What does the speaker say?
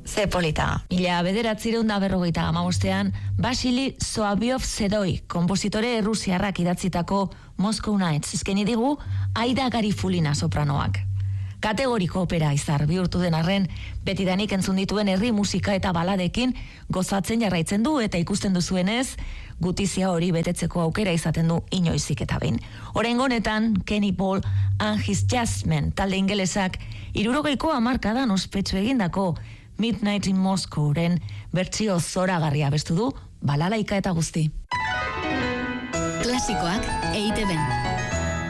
Ze polita. 1955 Vasili Soabiov-Sedoi, konpositore errusiarrak idatzitako Moscow Nights, eskaini digu Aida Garifulina sopranoak. Kategoriko opera izar bihurtu den arren, betidanik entzun dituen herri musika eta baladekin gozatzen jarraitzen du eta ikusten duzuenez, gutizia hori betetzeko aukera izaten du inoizik eta behin. Oraingo honetan, Kenny Paul and His Jazzmen talde ingelesak 60ko hamarkadan ospetsu egindako Midnight in Moscowren bertsio zoragarria abestu du balalaika eta guzti. Klasikoak EITB.